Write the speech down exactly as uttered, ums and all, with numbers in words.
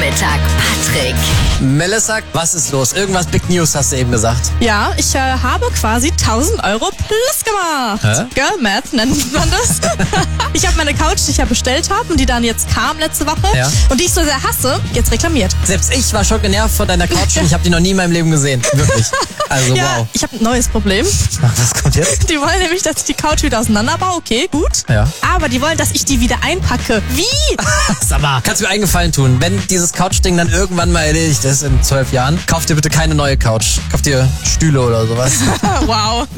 Freitag, Patrick. Melissa, was ist los? Irgendwas Big News hast du eben gesagt. Ja, ich äh, habe quasi tausend Euro plus gemacht. Hä? Girl Math nennt man das. Ich habe meine Couch, die ich ja bestellt habe und die dann jetzt kam letzte Woche Ja. und die ich so sehr hasse, jetzt reklamiert. Selbst ich war schon genervt von deiner Couch und ich habe die noch nie in meinem Leben gesehen. Wirklich. Also Ja, wow. ich habe ein neues Problem. Ach, was kommt jetzt? Die wollen nämlich, dass ich die Couch wieder auseinanderbaue. Okay, gut. Ja. Aber die wollen, dass ich die wieder einpacke. Wie? Sag mal, kannst du mir einen Gefallen tun? Wenn dieses Couch-Ding dann irgendwann mal erledigt ist in zwölf Jahren, kauf dir bitte keine neue Couch. Kauf dir Stühle oder sowas. Wow.